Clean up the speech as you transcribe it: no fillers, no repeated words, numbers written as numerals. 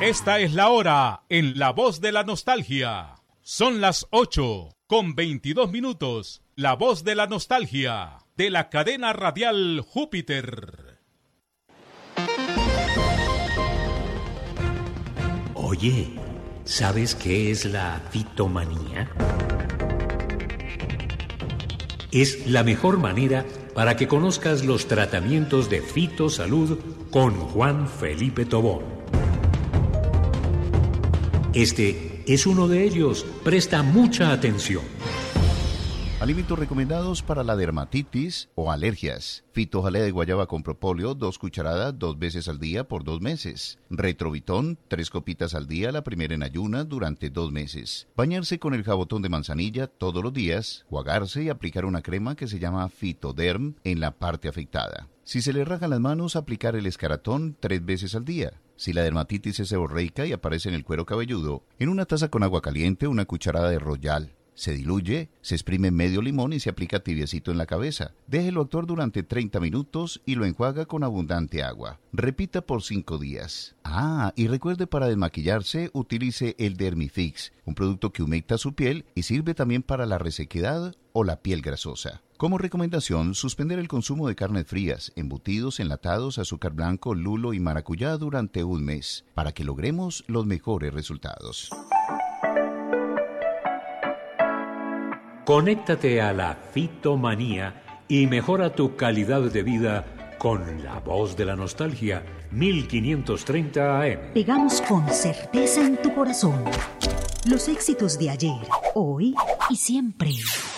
Esta es la hora en La Voz de la Nostalgia. Son las 8:22. La Voz de la Nostalgia, de la cadena radial Júpiter. Oye, ¿sabes qué es la fitomanía? Es la mejor manera para que conozcas los tratamientos de fitosalud con Juan Felipe Tobón. Este es uno de ellos. Presta mucha atención. Alimentos recomendados para la dermatitis o alergias. Fitojalea de guayaba con propóleo, 2 cucharadas 2 veces al día por 2 meses. Retrovitón, 3 copitas al día, la primera en ayunas durante 2 meses. Bañarse con el jabotón de manzanilla todos los días, juagarse y aplicar una crema que se llama Fitoderm en la parte afectada. Si se le rajan las manos, aplicar el escaratón 3 veces al día. Si la dermatitis es seborreica y aparece en el cuero cabelludo, en una taza con agua caliente, una cucharada de Royal. Se diluye, se exprime medio limón y se aplica tibiecito en la cabeza. Déjelo actuar durante 30 minutos y lo enjuaga con abundante agua. Repita por 5 días. Y recuerde, para desmaquillarse, utilice el Dermifix, un producto que humecta su piel y sirve también para la resequedad o la piel grasosa. Como recomendación, suspender el consumo de carnes frías, embutidos, enlatados, azúcar blanco, lulo y maracuyá durante 1 mes, para que logremos los mejores resultados. Conéctate a la fitomanía y mejora tu calidad de vida con La Voz de la Nostalgia, 1530 AM. Pegamos con certeza en tu corazón los éxitos de ayer, hoy y siempre.